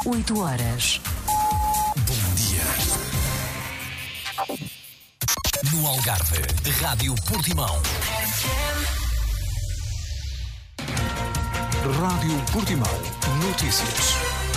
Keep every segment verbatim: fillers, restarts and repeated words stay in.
oito horas. Bom dia. No Algarve, Rádio Portimão. Rádio Portimão. Notícias.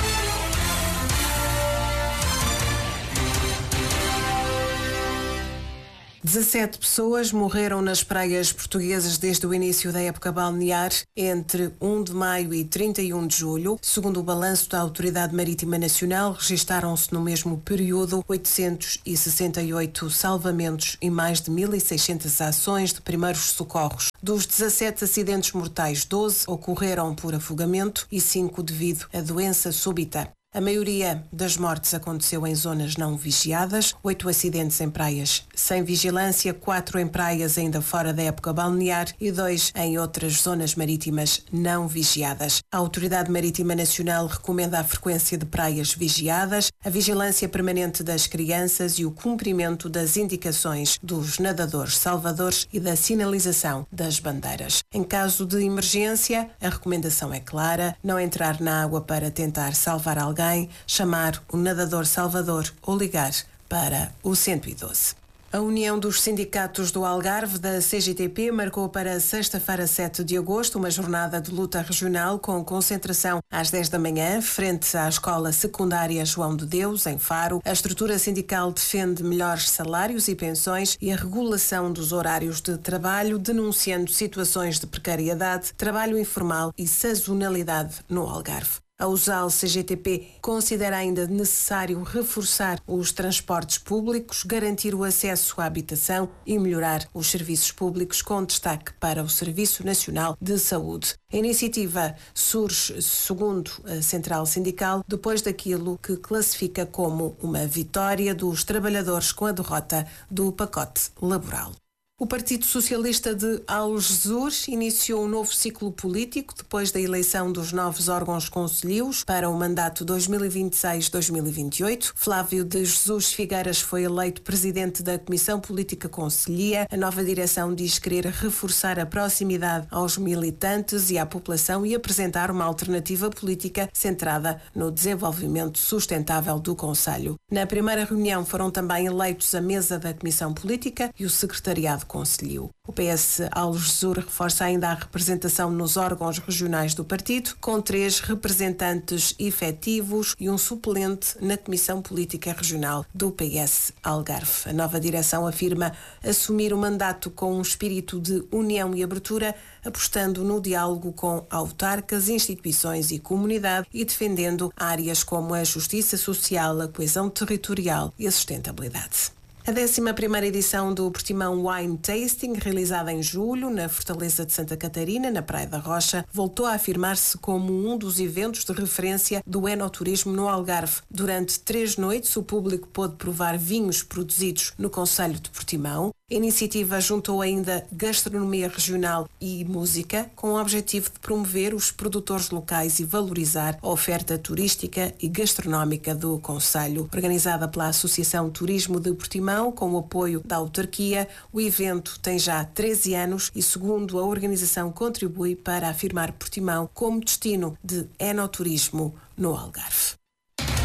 dezassete pessoas morreram nas praias portuguesas desde o início da época balnear, entre primeiro de maio e trinta e um de julho. Segundo o balanço da Autoridade Marítima Nacional, registaram-se no mesmo período oitocentos e sessenta e oito salvamentos e mais de mil e seiscentas ações de primeiros socorros. Dos dezassete acidentes mortais, doze ocorreram por afogamento e cinco devido a doença súbita. A maioria das mortes aconteceu em zonas não vigiadas, oito acidentes em praias sem vigilância, quatro em praias ainda fora da época balnear e dois em outras zonas marítimas não vigiadas. A Autoridade Marítima Nacional recomenda a frequência de praias vigiadas, a vigilância permanente das crianças e o cumprimento das indicações dos nadadores salvadores e da sinalização das bandeiras. Em caso de emergência, a recomendação é clara: não entrar na água para tentar salvar alguém, chamar o nadador salvador ou ligar para o cento e doze. A União dos Sindicatos do Algarve, da C G T P, marcou para sexta-feira, sete de agosto, uma jornada de luta regional com concentração às dez da manhã, frente à Escola Secundária João de Deus, em Faro. A estrutura sindical defende melhores salários e pensões e a regulação dos horários de trabalho, denunciando situações de precariedade, trabalho informal e sazonalidade no Algarve. A USAL C G T P considera ainda necessário reforçar os transportes públicos, garantir o acesso à habitação e melhorar os serviços públicos, com destaque para o Serviço Nacional de Saúde. A iniciativa surge, segundo a Central Sindical, depois daquilo que classifica como uma vitória dos trabalhadores com a derrota do pacote laboral. O Partido Socialista de Algesur iniciou um novo ciclo político depois da eleição dos novos órgãos concelhios para o mandato dois mil e vinte e seis a dois mil e vinte e oito. Flávio de Jesus Figueiras foi eleito presidente da Comissão Política Concelhia. A nova direção diz querer reforçar a proximidade aos militantes e à população e apresentar uma alternativa política centrada no desenvolvimento sustentável do concelho. Na primeira reunião foram também eleitos a mesa da Comissão Política e o secretariado concelhio. O P S Algesur reforça ainda a representação nos órgãos regionais do partido, com três representantes efetivos e um suplente na Comissão Política Regional do P S Algarve. A nova direção afirma assumir o mandato com um espírito de união e abertura, apostando no diálogo com autarcas, instituições e comunidade e defendendo áreas como a justiça social, a coesão territorial e a sustentabilidade. A décima primeira edição do Portimão Wine Tasting, realizada em julho, na Fortaleza de Santa Catarina, na Praia da Rocha, voltou a afirmar-se como um dos eventos de referência do enoturismo no Algarve. Durante três noites, o público pôde provar vinhos produzidos no concelho de Portimão. A iniciativa juntou ainda gastronomia regional e música, com o objetivo de promover os produtores locais e valorizar a oferta turística e gastronómica do concelho. Organizada pela Associação Turismo de Portimão, com o apoio da autarquia, o evento tem já treze anos e, segundo a organização, contribui para afirmar Portimão como destino de enoturismo no Algarve.